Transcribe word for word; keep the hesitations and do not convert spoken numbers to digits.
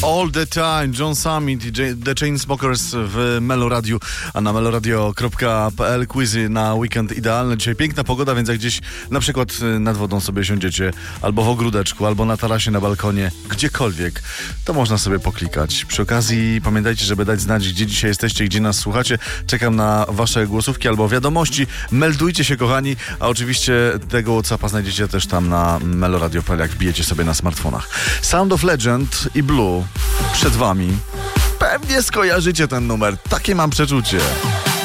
All the time, John Summit i The Chainsmokers w Meloradiu, a na meloradio kropka p l quizy na weekend idealny. Dzisiaj piękna pogoda, więc jak gdzieś na przykład nad wodą sobie siądziecie, albo w ogródeczku, albo na tarasie, na balkonie, gdziekolwiek, to można sobie poklikać. Przy okazji pamiętajcie, żeby dać znać, gdzie dzisiaj jesteście, gdzie nas słuchacie. Czekam na wasze głosówki albo wiadomości. Meldujcie się, kochani, a oczywiście tego WhatsAppa znajdziecie też tam na meloradio kropka p l, jak wbijecie sobie na smartfonach. Sound of Legend i Blue przed wami. Pewnie skojarzycie ten numer. Takie mam przeczucie.